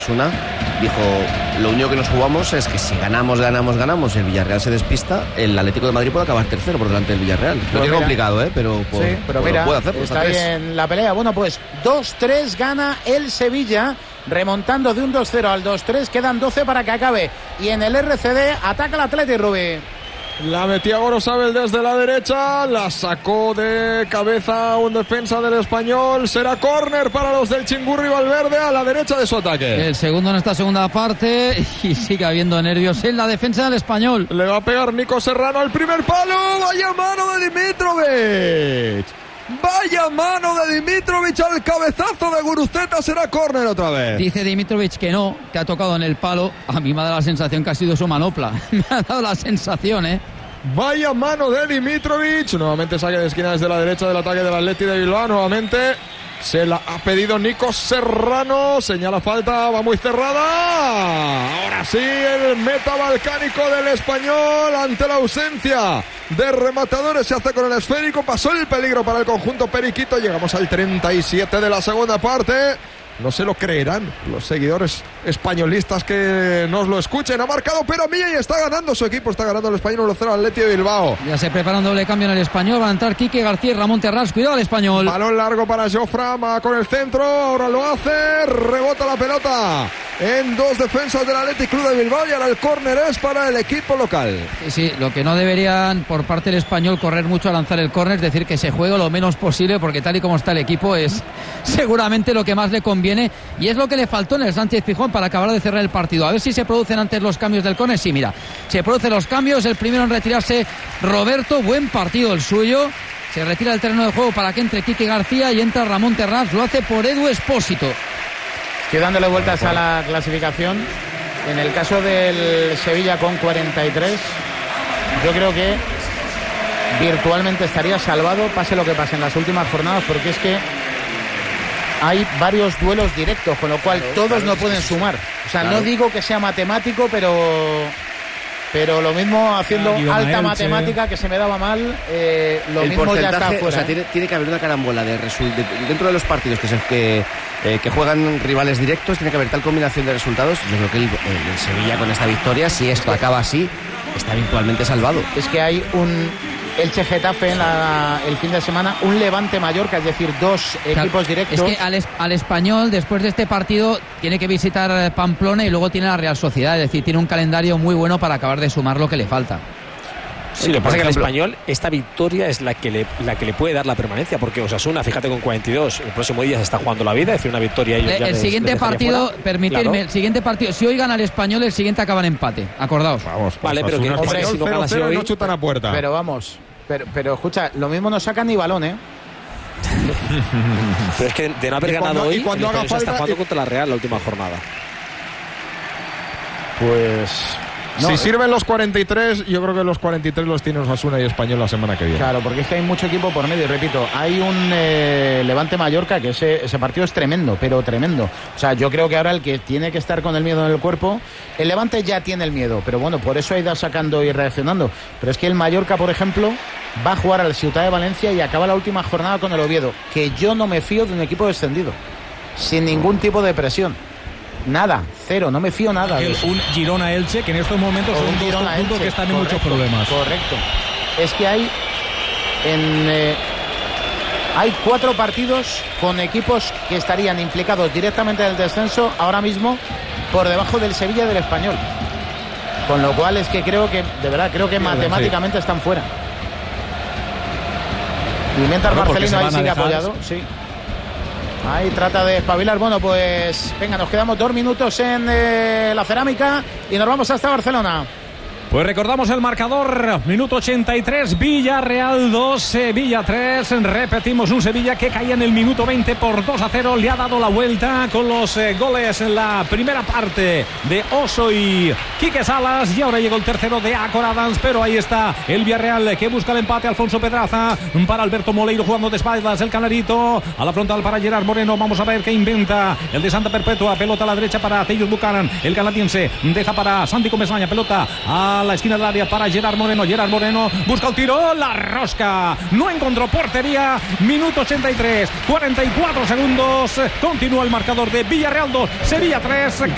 Osasuna dijo, lo único que nos jugamos es que si ganamos, el Villarreal se despista, el Atlético de Madrid puede acabar tercero por delante del Villarreal. Lo tiene complicado, pero mira, puede hacerlo. Está ahí en la pelea. Bueno, pues 2-3 gana el Sevilla, remontando de un 2-0 al 2-3, quedan 12 para que acabe. Y en el RCD ataca el Atleti, Rubí. La metía Gorosabel desde la derecha, la sacó de cabeza un defensa del Español. Será córner para los del Chingurri Valverde a la derecha de su ataque. El segundo en esta segunda parte y sigue habiendo nervios en la defensa del Español. Le va a pegar Nico Serrano al primer palo. Vaya mano de Dimitrovic. Vaya mano de Dimitrovic al cabezazo de Guruceta. Será córner otra vez. Dice Dimitrovic que no, que ha tocado en el palo. A mí me ha dado la sensación que ha sido su manopla. Me ha dado la sensación, Vaya mano de Dimitrovic. Nuevamente saque de esquina desde la derecha del ataque del Atleti de Bilbao. Nuevamente se la ha pedido Nico Serrano. Señala falta, va muy cerrada. Ahora sí, el meta balcánico del Español ante la ausencia de rematadores se hace con el esférico. Pasó el peligro para el conjunto periquito. Llegamos al 37 de la segunda parte. No se lo creerán los seguidores españolistas que nos lo escuchen. Ha marcado Pera Milla y está ganando su equipo. Está ganando el Español 1-0 al Atleti de Bilbao. Ya se prepara un doble cambio en el Español. Va a entrar Quique García y Ramón Terrats. Cuidado al Español. Balón largo para Joframa con el centro. Ahora lo hace. Rebota la pelota en dos defensas del Athletic Club de Bilbao. Y ahora el córner es para el equipo local. Sí, lo que no deberían por parte del Español correr mucho a lanzar el córner. Es decir, que se juegue lo menos posible, porque tal y como está el equipo es seguramente lo que más le conviene. Y es lo que le faltó en el Sánchez-Pizjuán para acabar de cerrar el partido. A ver si se producen antes los cambios del córner. Sí, mira, se producen los cambios. El primero en retirarse, Roberto. Buen partido el suyo. Se retira del terreno de juego para que entre Quique García y entra Ramón Terrats. Lo hace por Edu Espósito. Estoy dándole vueltas a la clasificación. En el caso del Sevilla con 43, yo creo que virtualmente estaría salvado, pase lo que pase en las últimas jornadas, porque es que hay varios duelos directos, con lo cual todos no pueden sumar. O sea, no digo que sea matemático, pero lo mismo haciendo alta matemática, que se me daba mal, lo mismo ya está fuera. O sea, tiene que haber una carambola dentro de los partidos que juegan rivales directos. Tiene que haber tal combinación de resultados. Yo creo que el Sevilla con esta victoria, si esto acaba así, está virtualmente salvado. Es que hay un Elche Getafe el fin de semana, un Levante Mallorca, es decir, dos equipos directos. Es que al Español, después de este partido, tiene que visitar Pamplona y luego tiene la Real Sociedad. Es decir, tiene un calendario muy bueno para acabar de sumar lo que le falta. Sí, lo que pasa es que al Español esta victoria es la que le puede dar la permanencia, porque Osasuna, fíjate, con 42, el próximo día se está jugando la vida, es decir, una victoria ellos ya el siguiente partido, fuera. permitirme, claro. El siguiente partido, si hoy gana el Español, el siguiente acaba en empate, acordaos. Vamos, vale, pero que hombre, si no gana así hoy, no chutan a puerta. Pero vamos, pero escucha, lo mismo no sacan ni balón, Pero es que de no haber ganado hoy, cuando haga falta, está jugando contra la Real la última jornada. Pues si sirven los 43, yo creo que los 43 los tiene Osasuna y Español la semana que viene. Claro, porque es que hay mucho equipo por medio. Repito, hay un Levante Mallorca que ese partido es tremendo, pero tremendo. O sea, yo creo que ahora el que tiene que estar con el miedo en el cuerpo, el Levante ya tiene el miedo, pero bueno, por eso ha ido sacando y reaccionando. Pero es que el Mallorca, por ejemplo, va a jugar al Ciutat de Valencia y acaba la última jornada con el Oviedo, que yo no me fío de un equipo descendido, sin ningún tipo de presión. Nada, cero, no me fío nada. Un Girona-Elche, que en estos momentos son dos conjuntos que están en muchos problemas. Correcto. Es que hay 4 partidos con equipos que estarían implicados directamente en el descenso ahora mismo por debajo del Sevilla y del Español. Con lo cual es que creo que, de verdad, matemáticamente están fuera. Y mientras Marcelino ahí sigue apoyado, sí. Ahí trata de espabilar. Bueno, pues venga, nos quedamos 2 minutos en la cerámica y nos vamos hasta Barcelona. Pues recordamos el marcador, minuto 83, Villarreal 2, Sevilla 3, repetimos un Sevilla que caía en el minuto 20 por 2-0, le ha dado la vuelta con los goles en la primera parte de Oso y Quique Salas, y ahora llegó el tercero de Acor Adams, pero ahí está el Villarreal que busca el empate, Alfonso Pedraza para Alberto Moleiro jugando de espaldas, el Canarito a la frontal para Gerard Moreno, vamos a ver qué inventa el de Santa Perpetua, pelota a la derecha para Teyus Buchanan, el canadiense deja para Santi Comesaña, pelota a la esquina del área para Gerard Moreno busca el tiro, la rosca, no encontró portería, minuto 83, 44 segundos, continúa el marcador de Villarreal 2, Sevilla 3.